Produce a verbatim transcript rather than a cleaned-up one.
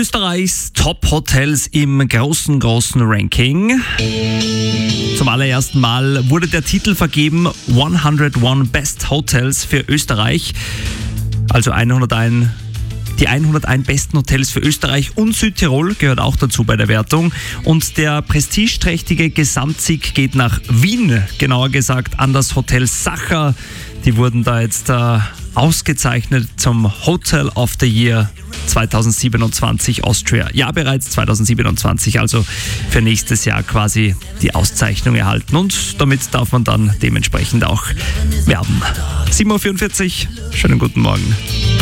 Österreichs Top-Hotels im großen, großen Ranking. Zum allerersten Mal wurde der Titel vergeben hunderteins Best Hotels für Österreich. Also hunderteins, die hunderteins besten Hotels für Österreich und Südtirol gehört auch dazu bei der Wertung. Und der prestigeträchtige Gesamtsieg geht nach Wien, genauer gesagt an das Hotel Sacher. Die wurden da jetzt äh, ausgezeichnet zum Hotel of the Year zweitausendsiebenundzwanzig Austria. Ja, bereits zweitausendsiebenundzwanzig, also für nächstes Jahr quasi die Auszeichnung erhalten. Und damit darf man dann dementsprechend auch werben. sieben Uhr vierundvierzig, schönen guten Morgen.